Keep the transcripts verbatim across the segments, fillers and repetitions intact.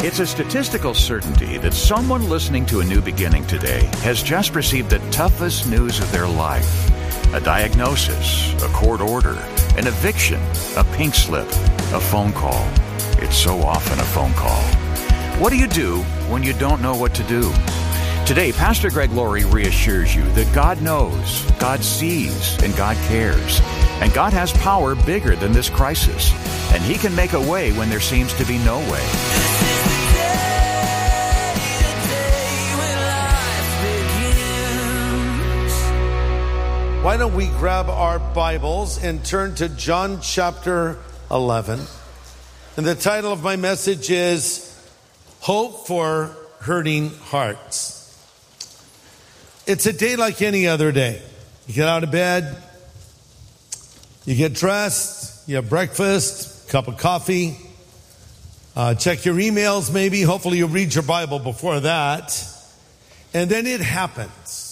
It's a statistical certainty that someone listening to A New Beginning today has just received the toughest news of their life. A diagnosis, a court order, an eviction, a pink slip, a phone call. It's so often a phone call. What do you do when you don't know what to do? Today, Pastor Greg Laurie reassures you that God knows, God sees, and God cares. And God has power bigger than this crisis. And He can make a way when there seems to be no way. Why don't we grab our Bibles and turn to John chapter eleven. And the title of my message is Hope for Hurting Hearts. It's a day like any other day. You get out of bed, you get dressed, you have breakfast, cup of coffee, uh, check your emails maybe. Hopefully you read your Bible before that. And then it happens.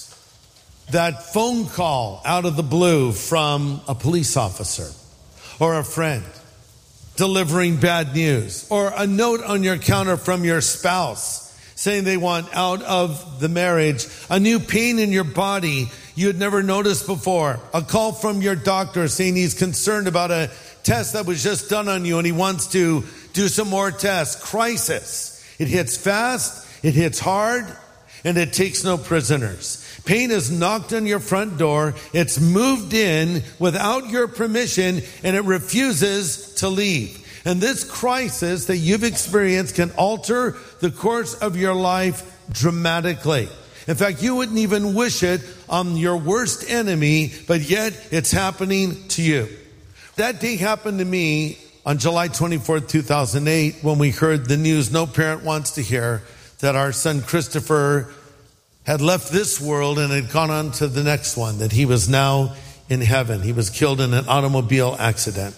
That phone call out of the blue from a police officer or a friend delivering bad news, or a note on your counter from your spouse saying they want out of the marriage, a new pain in your body you had never noticed before, a call from your doctor saying he's concerned about a test that was just done on you and he wants to do some more tests. Crisis. It hits fast, it hits hard, and it takes no prisoners. Pain is knocked on your front door. It's moved in without your permission, and it refuses to leave. And this crisis that you've experienced can alter the course of your life dramatically. In fact, you wouldn't even wish it on your worst enemy, but yet it's happening to you. That day happened to me on July twenty-fourth, two thousand eight, when we heard the news no parent wants to hear, that our son Christopher had left this world and had gone on to the next one, that he was now in heaven. He was killed in an automobile accident.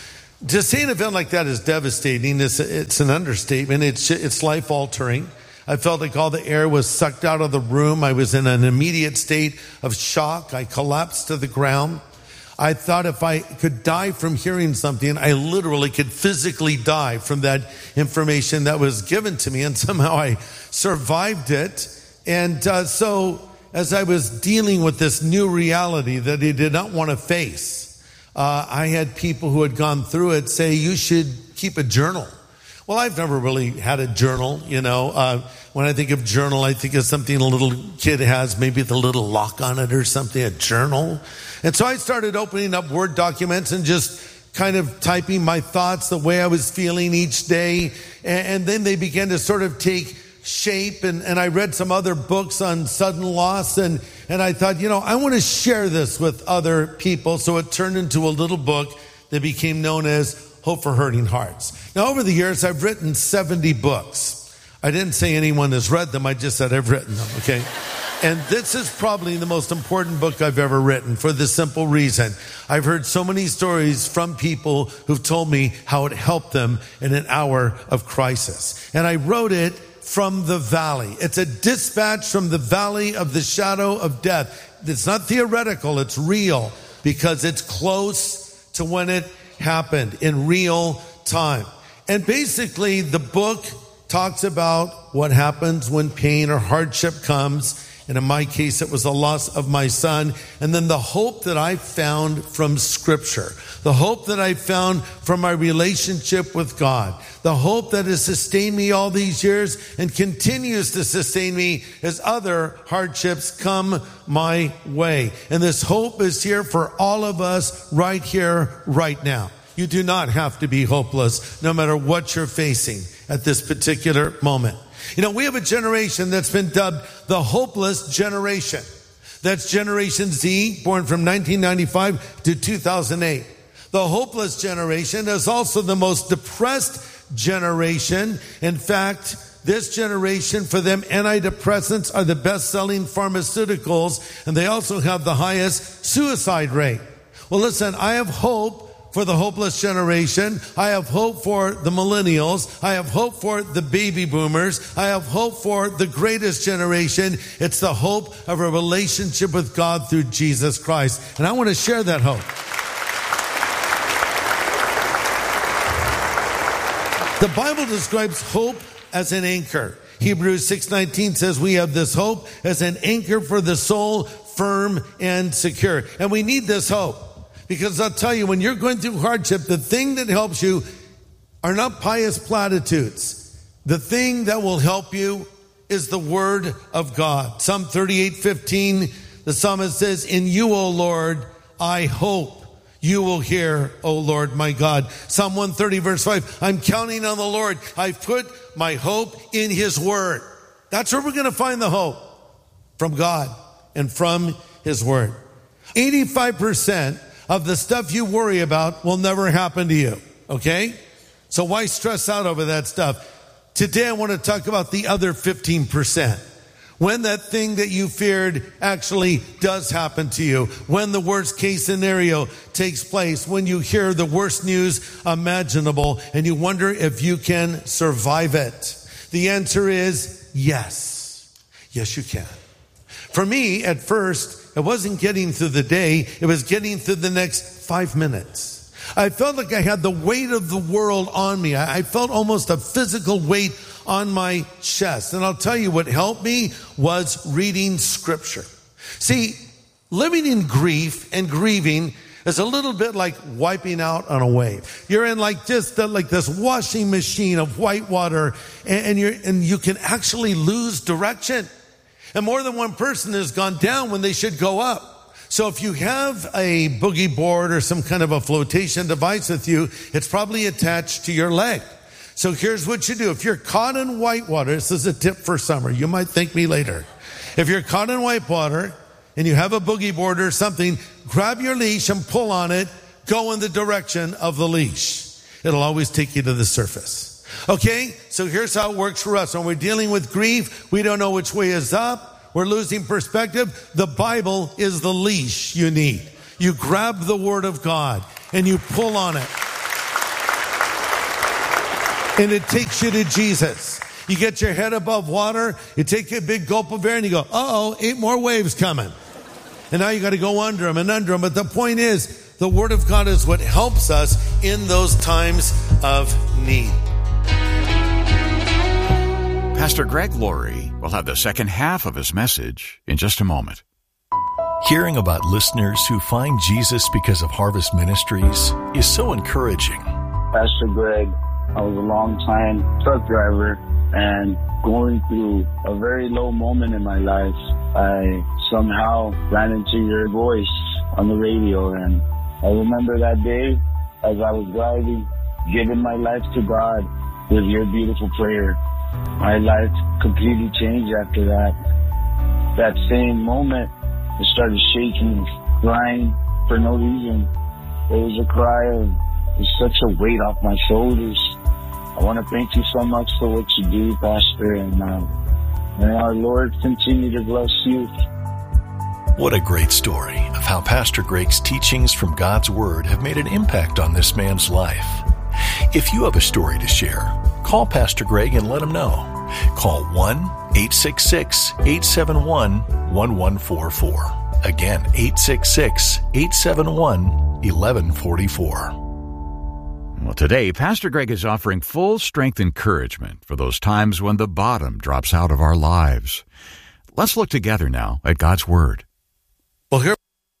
To say an event like that is devastating, it's, it's an understatement. It's, it's life-altering. I felt like all the air was sucked out of the room. I was in an immediate state of shock. I collapsed to the ground. I thought if I could die from hearing something, I literally could physically die from that information that was given to me, and somehow I survived it. And uh, so as I was dealing with this new reality that I did not want to face, uh, I had people who had gone through it say, you should keep a journal. Well, I've never really had a journal, you know. Uh, when I think of journal, I think of something a little kid has, maybe the little lock on it or something, a journal. And so I started opening up Word documents and just kind of typing my thoughts, the way I was feeling each day. And, and then they began to sort of take shape, and, and I read some other books on sudden loss, and, and I thought, you know, I want to share this with other people. So it turned into a little book that became known as Hope for Hurting Hearts. Now, over the years, I've written seventy books. I didn't say anyone has read them. I just said I've written them, okay? And this is probably the most important book I've ever written, for the simple reason I've heard so many stories from people who've told me how it helped them in an hour of crisis. And I wrote it from the valley. It's a dispatch from the valley of the shadow of death. It's not theoretical, it's real, because it's close to when it happened in real time. And basically the book talks about what happens when pain or hardship comes. And in my case, it was the loss of my son. And then the hope that I found from Scripture, the hope that I found from my relationship with God, the hope that has sustained me all these years and continues to sustain me as other hardships come my way. And this hope is here for all of us right here, right now. You do not have to be hopeless, no matter what you're facing at this particular moment. You know, we have a generation that's been dubbed the hopeless generation. That's Generation Z, born from nineteen ninety-five to two thousand eight. The hopeless generation is also the most depressed generation. In fact, this generation, for them, antidepressants are the best-selling pharmaceuticals, and they also have the highest suicide rate. Well, listen, I have hope for the hopeless generation. I have hope for the millennials. I have hope for the baby boomers. I have hope for the greatest generation. It's the hope of a relationship with God through Jesus Christ. And I want to share that hope. The Bible describes hope as an anchor. Hebrews six nineteen says we have this hope as an anchor for the soul, firm and secure. And we need this hope because I'll tell you, when you're going through hardship, the thing that helps you are not pious platitudes. The thing that will help you is the word of God. Psalm thirty-eight fifteen, the psalmist says, in you, O Lord, I hope. You will hear, O Lord, my God. Psalm one thirty verse five, I'm counting on the Lord. I put my hope in his word. That's where we're going to find the hope, from God and from his word. eighty-five percent of the stuff you worry about will never happen to you. Okay? So why stress out over that stuff? Today I want to talk about the other fifteen percent. When that thing that you feared actually does happen to you, when the worst case scenario takes place, when you hear the worst news imaginable and you wonder if you can survive it. The answer is yes. Yes, you can. For me, at first, it wasn't getting through the day. It was getting through the next five minutes. I felt like I had the weight of the world on me. I felt almost a physical weight on my chest. And I'll tell you what helped me was reading scripture. See, living in grief and grieving is a little bit like wiping out on a wave. You're in like just the, like this washing machine of white water, and, and you're and you can actually lose direction. And more than one person has gone down when they should go up. So if you have a boogie board or some kind of a flotation device with you, it's probably attached to your leg. So here's what you do. If you're caught in white water, this is a tip for summer. You might thank me later. If you're caught in white water and you have a boogie board or something, grab your leash and pull on it. Go in the direction of the leash. It'll always take you to the surface. Okay? So here's how it works for us. When we're dealing with grief, we don't know which way is up. We're losing perspective. The Bible is the leash you need. You grab the Word of God and you pull on it. And it takes you to Jesus. You get your head above water, you take a big gulp of air and you go, uh-oh, eight more waves coming. And now you got to go under them and under them. But the point is, the Word of God is what helps us in those times of need. Pastor Greg Laurie will have the second half of his message in just a moment. Hearing about listeners who find Jesus because of Harvest Ministries is so encouraging. Pastor Greg, I was a long-time truck driver, and going through a very low moment in my life, I somehow ran into your voice on the radio, and I remember that day as I was driving, giving my life to God with your beautiful prayer. My life completely changed after that. That same moment, I started shaking, crying for no reason. It was a cry of there's such a weight off my shoulders. I want to thank you so much for what you do, Pastor, and uh, may our Lord continue to bless you. What a great story of how Pastor Greg's teachings from God's Word have made an impact on this man's life. If you have a story to share, call Pastor Greg and let him know. Call one eight six six, eight seven one, one one four four. Again, eight six six, eight seven one, one one four four. Well, today, Pastor Greg is offering full-strength encouragement for those times when the bottom drops out of our lives. Let's look together now at God's Word. Well, here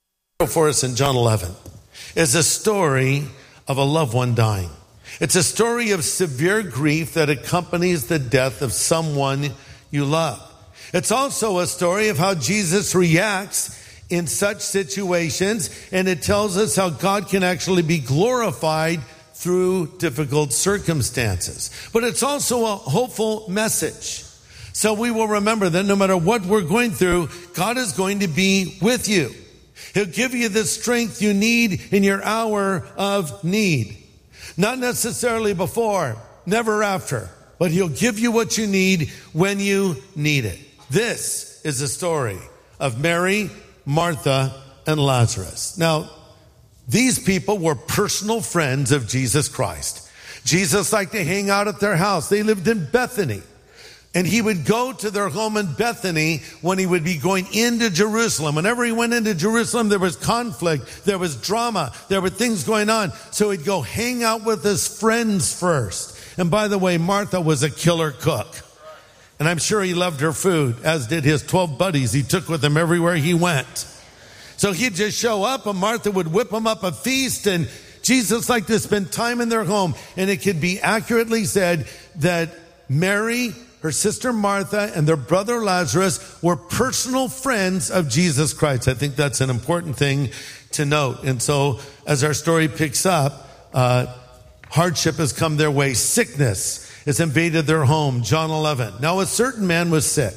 for us in John eleven is a story of a loved one dying. It's a story of severe grief that accompanies the death of someone you love. It's also a story of how Jesus reacts in such situations, and it tells us how God can actually be glorified through difficult circumstances. But it's also a hopeful message. So we will remember that no matter what we're going through, God is going to be with you. He'll give you the strength you need in your hour of need. Not necessarily before, never after, but He'll give you what you need when you need it. This is the story of Mary, Martha, and Lazarus. Now, these people were personal friends of Jesus Christ. Jesus liked to hang out at their house. They lived in Bethany. And He would go to their home in Bethany when He would be going into Jerusalem. Whenever He went into Jerusalem, there was conflict, there was drama, there were things going on. So He'd go hang out with His friends first. And by the way, Martha was a killer cook. And I'm sure he loved her food, as did his twelve buddies he took with him everywhere he went. So he'd just show up and Martha would whip him up a feast, and Jesus liked to spend time in their home. And it could be accurately said that Mary, her sister Martha, and their brother Lazarus were personal friends of Jesus Christ. I think that's an important thing to note. And so as our story picks up, uh, hardship has come their way. Sickness has invaded their home. John eleven. Now a certain man was sick,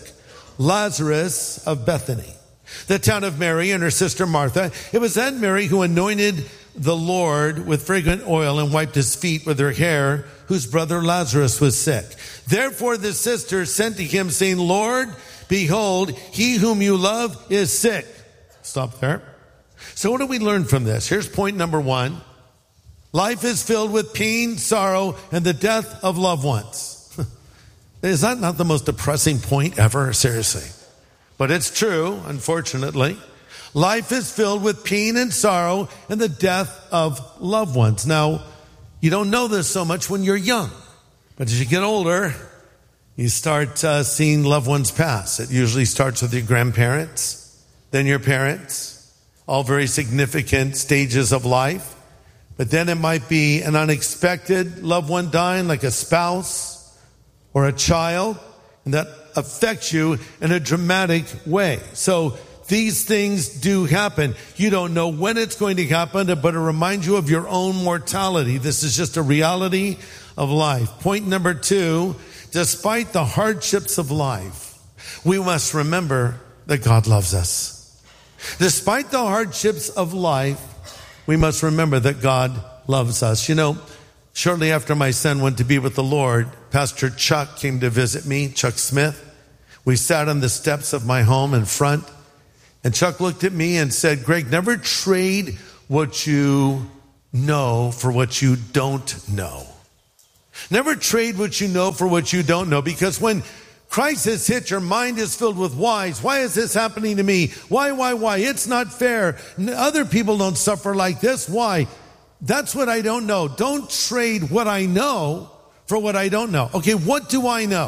Lazarus of Bethany, the town of Mary and her sister Martha. It was that Mary who anointed the Lord with fragrant oil and wiped his feet with her hair, whose brother Lazarus was sick. Therefore the sisters sent to him, saying, Lord, behold, he whom you love is sick. Stop there. So what do we learn from this? Here's point number one. Life is filled with pain, sorrow, and the death of loved ones. Is that not the most depressing point ever? Seriously. But it's true, unfortunately. Life is filled with pain and sorrow and the death of loved ones. Now, you don't know this so much when you're young. But as you get older, you start uh, seeing loved ones pass. It usually starts with your grandparents, then your parents, all very significant stages of life. But then it might be an unexpected loved one dying, like a spouse or a child, and that affects you in a dramatic way. So these things do happen. You don't know when it's going to happen, but it reminds you of your own mortality. This is just a reality of life. Point number two, despite the hardships of life, we must remember that God loves us. Despite the hardships of life, we must remember that God loves us. You know, shortly after my son went to be with the Lord, Pastor Chuck came to visit me, Chuck Smith. We sat on the steps of my home in front, and Chuck looked at me and said, Greg, never trade what you know for what you don't know. Never trade what you know for what you don't know, because when crisis hits, your mind is filled with whys. Why is this happening to me? Why, why, why? It's not fair. Other people don't suffer like this. Why? That's what I don't know. Don't trade what I know for what I don't know. Okay, what do I know?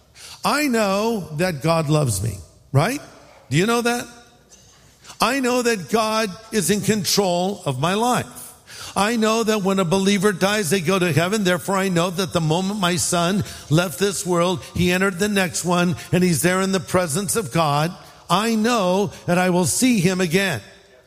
I know that God loves me, right? Do you know that? I know that God is in control of my life. I know that when a believer dies, they go to heaven. Therefore, I know that the moment my son left this world, he entered the next one, and he's there in the presence of God. I know that I will see him again.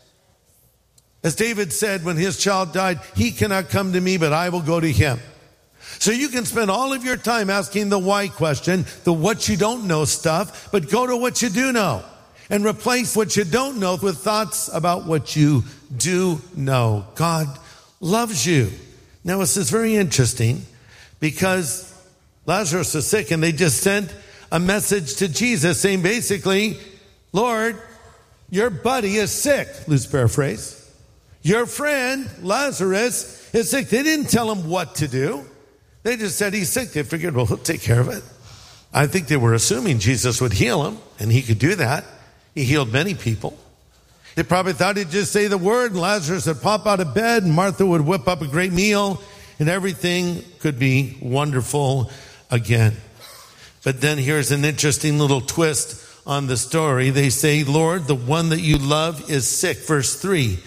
As David said when his child died, he cannot come to me, but I will go to him. So you can spend all of your time asking the why question, the what you don't know stuff, but go to what you do know. And replace what you don't know with thoughts about what you do know. God loves you. Now, this is very interesting because Lazarus was sick and they just sent a message to Jesus saying basically, Lord, your buddy is sick. Loose paraphrase. Your friend, Lazarus, is sick. They didn't tell him what to do. They just said he's sick. They figured, well, he'll take care of it. I think they were assuming Jesus would heal him, and he could do that. He healed many people. They probably thought he'd just say the word, and Lazarus would pop out of bed, and Martha would whip up a great meal, and everything could be wonderful again. But then here's an interesting little twist on the story. They say, Lord, the one that you love is sick. Verse three.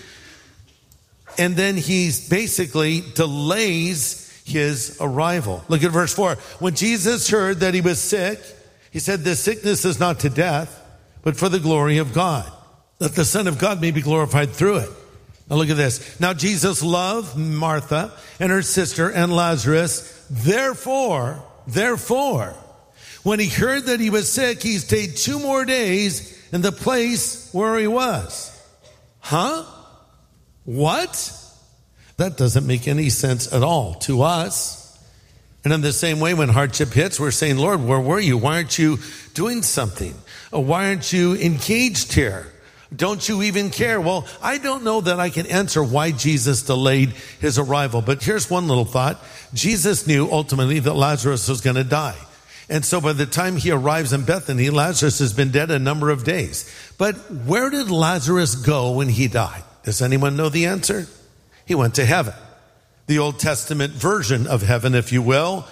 And then he basically delays his arrival. Look at verse four. When Jesus heard that he was sick, he said, this sickness is not to death, but for the glory of God, that the Son of God may be glorified through it. Now look at this. Now Jesus loved Martha and her sister and Lazarus. Therefore, therefore, when he heard that he was sick, he stayed two more days in the place where he was. Huh? What? That doesn't make any sense at all to us. And in the same way, when hardship hits, we're saying, Lord, where were you? Why aren't you doing something? Or why aren't you engaged here? Don't you even care? Well, I don't know that I can answer why Jesus delayed his arrival. But here's one little thought. Jesus knew ultimately that Lazarus was going to die. And so by the time he arrives in Bethany, Lazarus has been dead a number of days. But where did Lazarus go when he died? Does anyone know the answer? He went to heaven. The Old Testament version of heaven, if you will.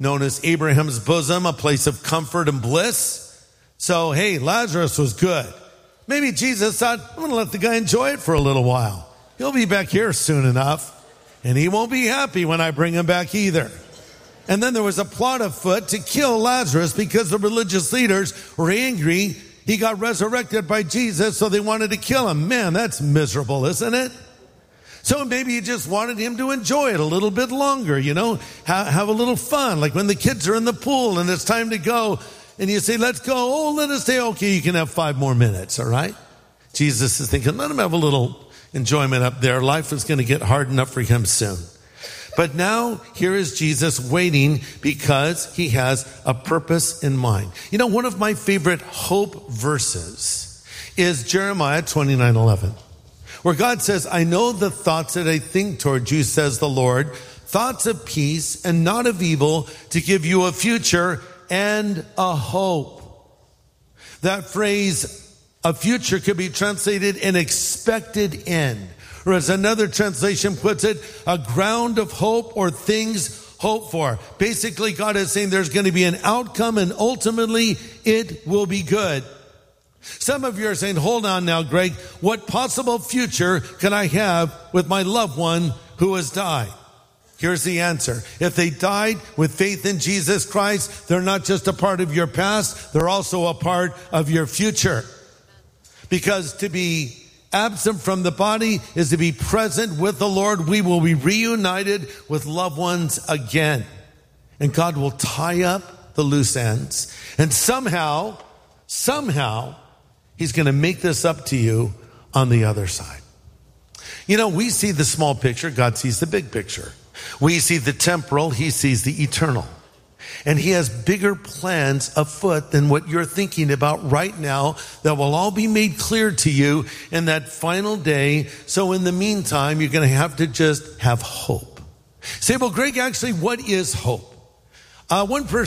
known as Abraham's bosom, a place of comfort and bliss. So, hey, Lazarus was good. Maybe Jesus thought, I'm going to let the guy enjoy it for a little while. He'll be back here soon enough, and he won't be happy when I bring him back either. And then there was a plot afoot to kill Lazarus because the religious leaders were angry. He got resurrected by Jesus, so they wanted to kill him. Man, that's miserable, isn't it? So maybe you just wanted him to enjoy it a little bit longer, you know, have, have a little fun. Like when the kids are in the pool and it's time to go, and you say, let's go. Oh, let us stay. Okay, you can have five more minutes, all right? Jesus is thinking, let him have a little enjoyment up there. Life is going to get hard enough for him soon. But now here is Jesus waiting because he has a purpose in mind. You know, one of my favorite hope verses is Jeremiah twenty-nine eleven, where God says, I know the thoughts that I think toward you, says the Lord, thoughts of peace and not of evil, to give you a future and a hope. That phrase, a future, could be translated an expected end. Or as another translation puts it, a ground of hope or things hoped for. Basically, God is saying there's going to be an outcome and ultimately it will be good. Some of you are saying, hold on now, Greg, what possible future can I have with my loved one who has died? Here's the answer. If they died with faith in Jesus Christ, they're not just a part of your past, they're also a part of your future. Because to be absent from the body is to be present with the Lord. We will be reunited with loved ones again. And God will tie up the loose ends. And somehow, somehow, he's going to make this up to you on the other side. You know, we see the small picture. God sees the big picture. We see the temporal. He sees the eternal. And he has bigger plans afoot than what you're thinking about right now that will all be made clear to you in that final day. So in the meantime, you're going to have to just have hope. Say, well, Greg, actually, what is hope? Uh, one person